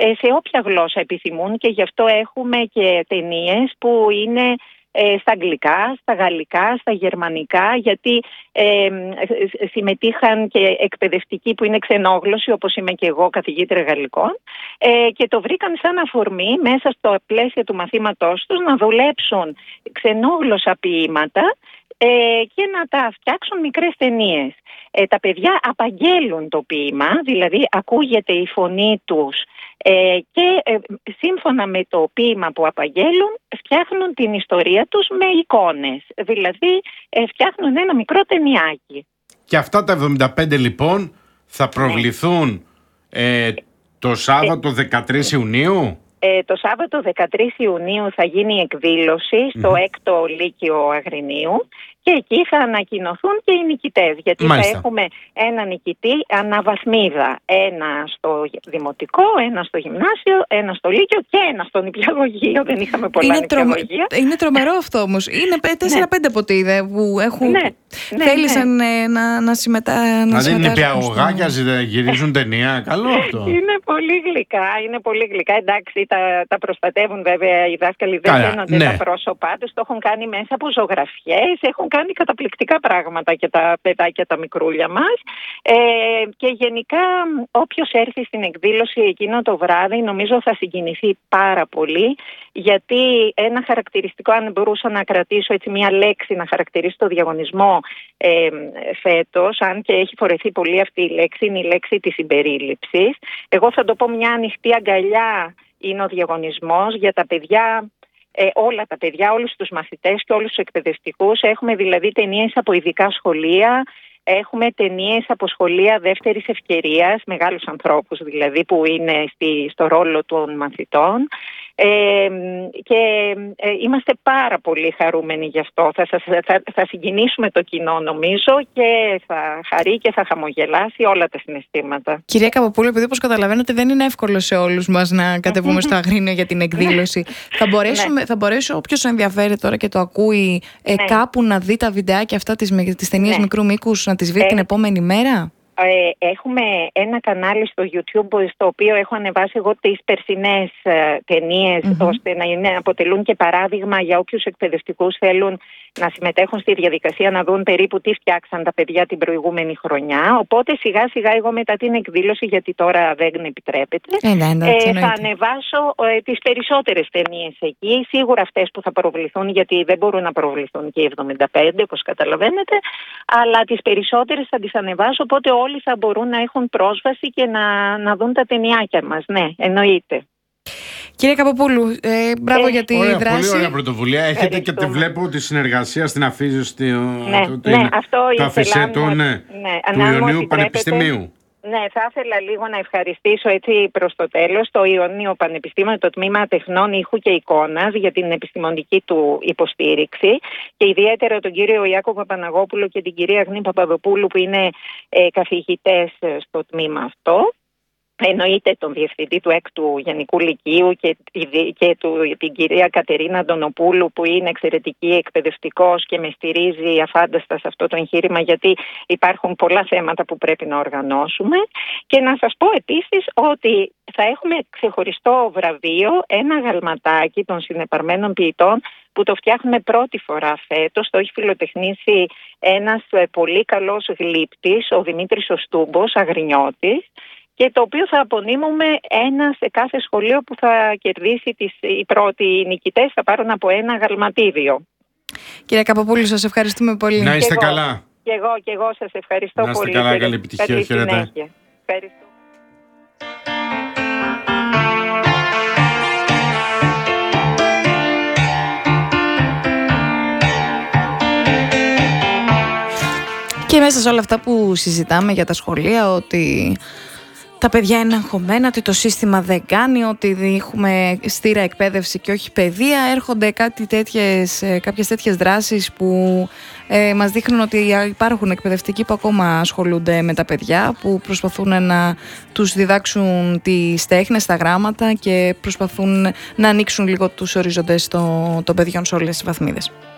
σε όποια γλώσσα επιθυμούν, και γι' αυτό έχουμε και ταινίες που είναι στα αγγλικά, στα γαλλικά, στα γερμανικά, γιατί συμμετείχαν και εκπαιδευτικοί που είναι ξενόγλωσσοι, όπως είμαι και εγώ, καθηγήτρια γαλλικών, και το βρήκαν σαν αφορμή μέσα στο πλαίσιο του μαθήματός τους να δουλέψουν ξενόγλωσσα ποίηματα και να τα φτιάξουν μικρές ταινίες. Τα παιδιά απαγγέλουν το ποίημα, δηλαδή ακούγεται η φωνή τους και σύμφωνα με το ποίημα που απαγγέλουν φτιάχνουν την ιστορία τους με εικόνες, δηλαδή φτιάχνουν ένα μικρό ταινιάκι. Και αυτά τα 75 λοιπόν θα προβληθούν το Σάββατο 13 Ιουνίου. Το Σάββατο 13 Ιουνίου θα γίνει η εκδήλωση στο 6ο Λύκειο Αγρινίου και εκεί θα ανακοινωθούν και οι νικητές, γιατί θα έχουμε ένα νικητή αναβαθμίδα. Ένα στο δημοτικό, ένα στο γυμνάσιο, ένα στο λύκειο και ένα στο νηπιαγωγείο. Δεν είχαμε πολλά νηπιαγωγεία. Είναι τρομερό αυτό όμως. Είναι 4-5 από ό,τι είδε που έχουν... θέλησαν να συμμετάσχουν. Δηλαδή νηπιαγωγάκια γυρίζουν ταινία. Καλό αυτό. Είναι πολύ γλυκά, είναι πολύ γλυκά. Εντάξει, τα προστατεύουν βέβαια οι δάσκαλοι, δεν φαίνονται τα πρόσωπά τους. Το έχουν κάνει μέσα από ζωγραφιές, έχουν κάνει καταπληκτικά πράγματα και τα παιδάκια τα μικρούλια μας. Και γενικά όποιος έρθει στην εκδήλωση εκείνο το βράδυ νομίζω θα συγκινηθεί πάρα πολύ, γιατί ένα χαρακτηριστικό, αν μπορούσα να κρατήσω έτσι μια λέξη να χαρακτηρίσει το διαγωνισμό φέτος, αν και έχει φορεθεί πολύ αυτή η λέξη, είναι η λέξη της συμπερίληψης. Εγώ θα το πω μια ανοιχτή αγκαλιά είναι ο διαγωνισμός για τα παιδιά, όλα τα παιδιά, όλους τους μαθητές και όλους τους εκπαιδευτικούς. Έχουμε δηλαδή ταινίες από ειδικά σχολεία, έχουμε ταινίες από σχολεία δεύτερης ευκαιρίας, μεγάλους ανθρώπους δηλαδή που είναι στο ρόλο των μαθητών. Και είμαστε πάρα πολύ χαρούμενοι γι' αυτό. Θα συγκινήσουμε το κοινό νομίζω και θα χαρεί και θα χαμογελάσει όλα τα συναισθήματα. Κυρία Καποπούλου, επειδή όπως καταλαβαίνετε δεν είναι εύκολο σε όλους μας να κατεβούμε στο Αγρίνιο για την εκδήλωση, θα μπορέσει όποιος ενδιαφέρει τώρα και το ακούει κάπου να δει τα βιντεάκια αυτά τις ταινίες μικρού μήκους, να τις βρει την επόμενη μέρα? Έχουμε ένα κανάλι στο YouTube στο οποίο έχω ανεβάσει εγώ τις περσινές ταινίες, ώστε να αποτελούν και παράδειγμα για όποιους εκπαιδευτικούς θέλουν να συμμετέχουν στη διαδικασία, να δουν περίπου τι φτιάξαν τα παιδιά την προηγούμενη χρονιά. Οπότε σιγά σιγά εγώ μετά την εκδήλωση, γιατί τώρα δεν επιτρέπεται, θα ανεβάσω τις περισσότερες ταινίες εκεί. Σίγουρα αυτές που θα προβληθούν, γιατί δεν μπορούν να προβληθούν και οι 75 όπως καταλαβαίνετε, αλλά τις περισσότερες θα τις ανεβάσω, οπότε όλοι θα μπορούν να έχουν πρόσβαση και να δουν τα ταινιάκια μας. Ναι, εννοείται. Κύριε Καποπούλου, μπράβο για τη δράση. Πολύ ωραία πρωτοβουλία. Έχετε και τη βλέπω τη συνεργασία στην αφήγηση το αφισέ του Ιωνίου Πανεπιστημίου. Ναι, θα ήθελα λίγο να ευχαριστήσω έτσι προς το τέλος το Ιωνίο Πανεπιστήμιο, το Τμήμα Τεχνών Ήχου και Εικόνας για την επιστημονική του υποστήριξη και ιδιαίτερα τον κύριο Ιάκωβο Παπαναγόπουλο και την κυρία Αγνή Παπαδοπούλου που είναι καθηγητές στο τμήμα αυτό. Εννοείται τον διευθυντή του 6ου Γενικού Λυκείου και την κυρία Κατερίνα Αντωνοπούλου που είναι εξαιρετική εκπαιδευτικός και με στηρίζει αφάνταστα σε αυτό το εγχείρημα, γιατί υπάρχουν πολλά θέματα που πρέπει να οργανώσουμε. Και να σας πω επίσης ότι θα έχουμε ξεχωριστό βραβείο, ένα γαλματάκι των συνεπαρμένων ποιητών που το φτιάχνουμε πρώτη φορά φέτος. Το έχει φιλοτεχνήσει ένας πολύ καλός γλύπτης, ο Δημήτρης ο Στούμπος, Αγρινιώτης, και το οποίο θα απονείμουμε ένα σε κάθε σχολείο που θα κερδίσει οι πρώτοι νικητές, θα πάρουν από ένα γαλματίδιο. Κύριε Καποπούλου, σας ευχαριστούμε πολύ. Να είστε καλά. Και εγώ σας ευχαριστώ πολύ. Να είστε καλά, καλή επιτυχία. Χαίρετε. Ευχαριστώ. Και μέσα σε όλα αυτά που συζητάμε για τα σχολεία, ότι τα παιδιά είναι αγχωμένα, ότι το σύστημα δεν κάνει, ότι έχουμε στήρα εκπαίδευση και όχι παιδεία, έρχονται κάποιες τέτοιες δράσεις που μας δείχνουν ότι υπάρχουν εκπαιδευτικοί που ακόμα ασχολούνται με τα παιδιά, που προσπαθούν να τους διδάξουν τις τέχνες, τα γράμματα και προσπαθούν να ανοίξουν λίγο τους οριζοντές των παιδιών σε όλες τις βαθμίδες.